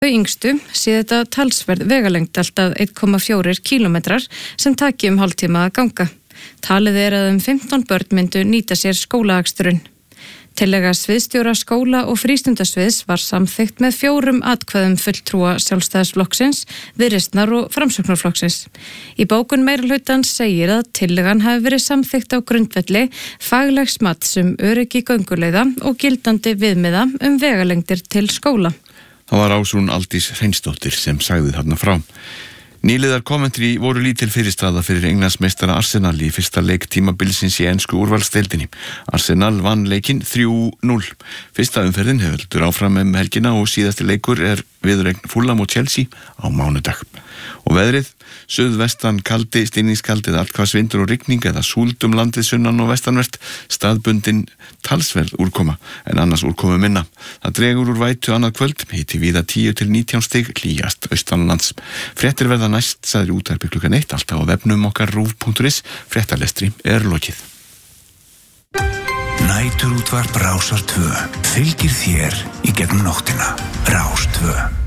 Þau yngstu sé þetta talsverð vegalengd alltaf 1,4 kílómetrar sem taki hálftíma að ganga. Talið að 15 börn myndu nýta sér skólaaksturinn. Tillaga sviðsstjóra skóla- og frístundasviðs var samþykkt með 4 atkvæðum fulltrúa Sjálfstæðisflokksins, Viðreisnar og Framsóknarflokksins. Í bókun meirihlutans segir að tillagan hafi verið samþykkt á grundvelli faglegs mats öryggi gönguleiða og gildandi viðmiða vegalengdir til skóla. Það var Ásrún Aldís Hreinsdóttir sem sagði þarna frá. Nýliðar Coventry voru lítil fyrirstaða fyrir Englandsmeistara Arsenal í fyrsta leik tímabilsins í ensku úrvalsdeildinni. Arsenal vann leikinn 3-0. Fyrsta umferðin heldur áfram helgina og síðasti leikur viðureign Fulham og Chelsea á mánudag. Og veðrið, suðvestan kaldi, stinningskaldi eða allhvassvindur og rigning eða súld landið sunnan og vestanvert, staðbundin talsverð úrkoma en annars úrkomu minna. Það dregur úr vætu annað kvöld, hiti víða 10 til 19 stig, hlýjast austanlands. Fréttir verða næst, sagði útvarpi klukkan 1, alltaf á vefnum okkar rúv.is. Fréttalestri lokið. Næturútvarp Rásar 2 fylgir þér í gegnum nóttina. Rás 2.